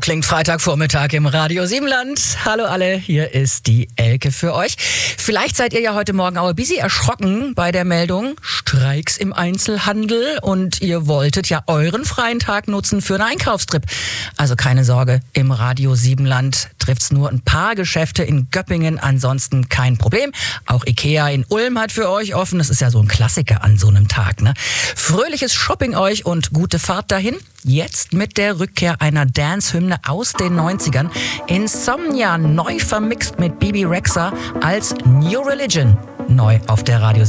klingt Freitagvormittag im Radio Siebenland. Hallo alle, hier ist die Elke für euch. Vielleicht seid ihr ja heute Morgen auch ein bisschen erschrocken bei der Meldung Streiks im Einzelhandel und ihr wolltet ja euren freien Tag nutzen für einen Einkaufstrip. Also keine Sorge, im Radio Siebenland trifft's nur ein paar Geschäfte in Göppingen, ansonsten kein Problem. Auch Ikea in Ulm hat für euch offen. Das ist ja so ein Klassiker an so einem Tag, ne? Fröhliches Shopping euch und gute Fahrt dahin. Jetzt mit der Rückkehr einer Dance-Hymne aus den 90ern. Insomnia neu vermixt mit Bibi Rexha als New Religion. Neu auf der Radio